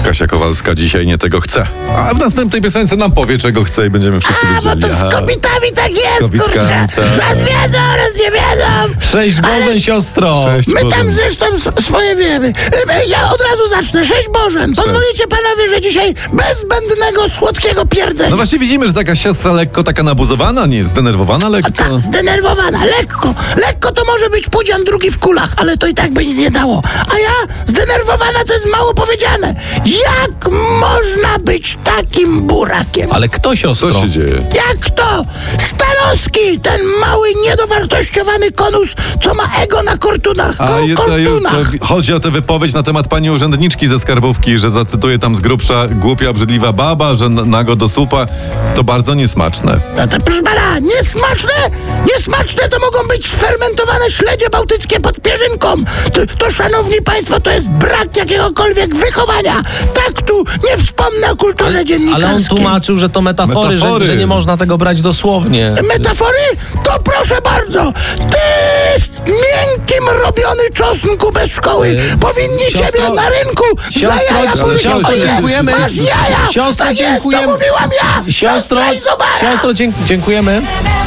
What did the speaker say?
Kasia Kowalska dzisiaj nie tego chce. A w następnej piosence nam powie, czego chce i będziemy wszyscy Bo wiedzieli. to z kobietami tak jest, kobitkami, kurczę. tak. Raz wiedzą, raz nie wiedzą. Sześć Bożen, siostro. Cześć, My Boże. tam zresztą swoje wiemy. Ja od razu zacznę. 6 Bożen. Pozwolicie panowie, że dzisiaj bez zbędnego, słodkiego pierdzenia. No właśnie widzimy, że taka siostra lekko taka nabuzowana, nie, zdenerwowana lekko. Tak, zdenerwowana, lekko. Lekko to może być pudzian drugi w kulach, ale to i tak by nic nie dało. A ja zdenerwowana to jest mało powiedziane. Jak można być takim burakiem? Ale kto, siostro? Co się dzieje? Jak to? Stanowski, ten mały, niedowartościowany konus, co ma ego na kortunach. Kortunach. Chodzi o tę wypowiedź na temat pani urzędniczki ze skarbówki, że zacytuję tam z grubsza głupia, obrzydliwa baba, że nago do słupa. To bardzo niesmaczne. No to proszę pana, niesmaczne? Niesmaczne to mogą być fermentowane śledzie bałtyckie pod pierzynką. To szanowni państwo, to jest brak jakiegokolwiek wychowania. Tak tu nie wspomnę o kulturze dziennikarskiej. Ale on tłumaczył, że to metafory. Że nie można tego brać dosłownie. Metafory? To proszę bardzo. Ty miękkim robiony czosnku bez szkoły. Powinni ciebie na rynku za jaja powiedzieć. Siostro, dziękujemy. Masz jaja. Siostro, Tak jest, dziękujemy. to mówiłam ja. Siostro, Zobacz. dziękujemy.